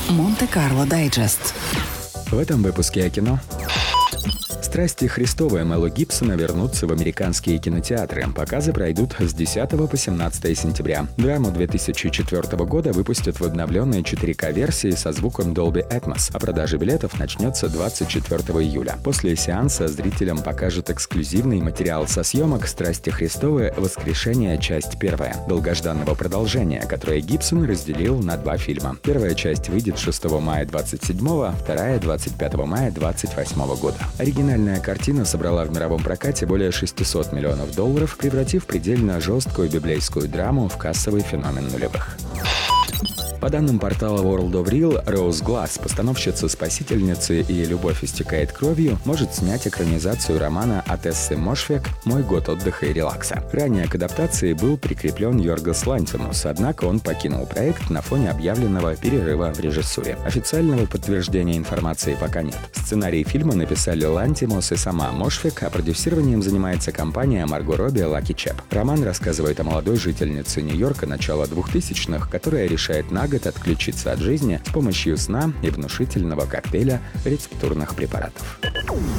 Монте-Карло Дайджест. В этом выпуске о кино. «Страсти Христовы» Мела Гибсона вернутся в американские кинотеатры. Показы пройдут с 10 по 17 сентября. Драму 2004 года выпустят в обновленной 4К-версии со звуком Dolby Atmos, а продажа билетов начнется 24 июля. После сеанса зрителям покажут эксклюзивный материал со съемок «Страсти Христовы. Воскрешение. Часть 1», долгожданного продолжения, которое Гибсон разделил на 2 фильма. Первая часть выйдет 6 мая 27-го, вторая — 25 мая 28 года. Оригинальная картина собрала в мировом прокате более $600 миллионов, превратив предельно жесткую библейскую драму в кассовый феномен нулевых. По данным портала World of Real, Роуз Гласс, постановщица «Спасительницы» и «Любовь истекает кровью», может снять экранизацию романа Атессы Мошфек «Мой год отдыха и релакса». Ранее к адаптации был прикреплен Йоргос Лантимос, однако он покинул проект на фоне объявленного перерыва в режиссуре. Официального подтверждения информации пока нет. Сценарий фильма написали Лантимос и сама Мошфек, а продюсированием занимается компания Марго Робби Lucky Chap. Роман рассказывает о молодой жительнице Нью-Йорка начала 2000-х, которая решает на год отключиться от жизни с помощью сна и внушительного коктейля рецептурных препаратов.